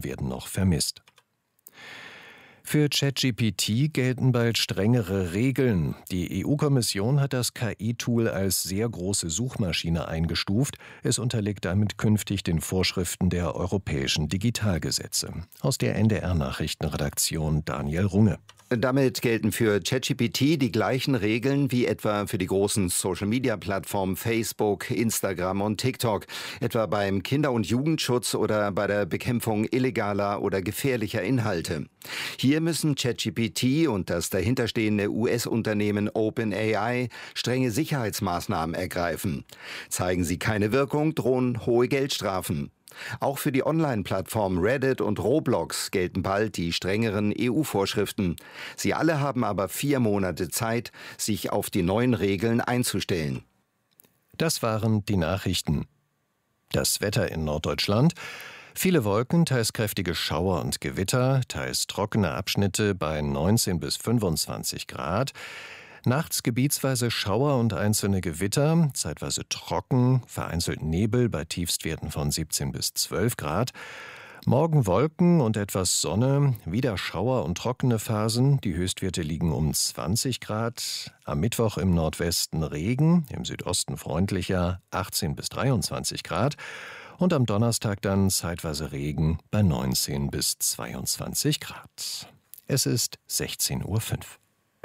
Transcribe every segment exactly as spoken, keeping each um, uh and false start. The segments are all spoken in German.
werden noch vermisst. Für ChatGPT gelten bald strengere Regeln. Die E U-Kommission hat das K I-Tool als sehr große Suchmaschine eingestuft. Es unterliegt damit künftig den Vorschriften der europäischen Digitalgesetze. Aus der N D R-Nachrichtenredaktion Daniel Runge. Damit gelten für ChatGPT die gleichen Regeln wie etwa für die großen Social-Media-Plattformen Facebook, Instagram und TikTok, etwa beim Kinder- und Jugendschutz oder bei der Bekämpfung illegaler oder gefährlicher Inhalte. Hier müssen ChatGPT und das dahinterstehende U S-Unternehmen OpenAI strenge Sicherheitsmaßnahmen ergreifen. Zeigen sie keine Wirkung, drohen hohe Geldstrafen. Auch für die Online-Plattformen Reddit und Roblox gelten bald die strengeren E U-Vorschriften. Sie alle haben aber vier Monate Zeit, sich auf die neuen Regeln einzustellen. Das waren die Nachrichten. Das Wetter in Norddeutschland: viele Wolken, teils kräftige Schauer und Gewitter, teils trockene Abschnitte bei neunzehn bis fünfundzwanzig Grad. Nachts gebietsweise Schauer und einzelne Gewitter, zeitweise trocken, vereinzelt Nebel bei Tiefstwerten von siebzehn bis zwölf Grad. Morgen Wolken und etwas Sonne, wieder Schauer und trockene Phasen. Die Höchstwerte liegen um zwanzig Grad. Am Mittwoch im Nordwesten Regen, im Südosten freundlicher, achtzehn bis dreiundzwanzig Grad. Und am Donnerstag dann zeitweise Regen bei neunzehn bis zweiundzwanzig Grad. Es ist sechzehn Uhr fünf.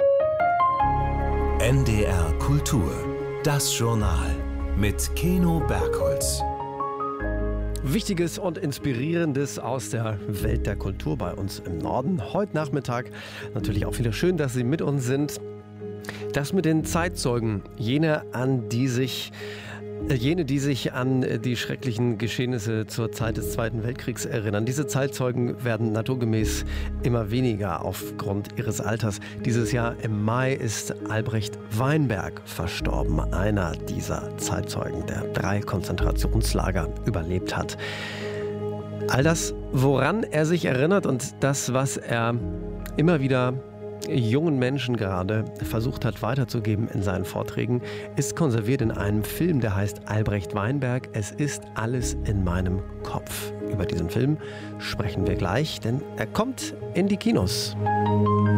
N D R Kultur, das Journal mit Keno Bergholz. Wichtiges und Inspirierendes aus der Welt der Kultur bei uns im Norden. Heute Nachmittag natürlich auch wieder schön, dass Sie mit uns sind. Das mit den Zeitzeugen, jene, an die sich Jene, die sich an die schrecklichen Geschehnisse zur Zeit des Zweiten Weltkriegs erinnern. Diese Zeitzeugen werden naturgemäß immer weniger aufgrund ihres Alters. Dieses Jahr im Mai ist Albrecht Weinberg verstorben, einer dieser Zeitzeugen, der drei Konzentrationslager überlebt hat. All das, woran er sich erinnert und das, was er immer wieder jungen Menschen gerade versucht hat weiterzugeben in seinen Vorträgen, ist konserviert in einem Film, der heißt Albrecht Weinberg. Es ist alles in meinem Kopf. Über diesen Film sprechen wir gleich, denn er kommt in die Kinos.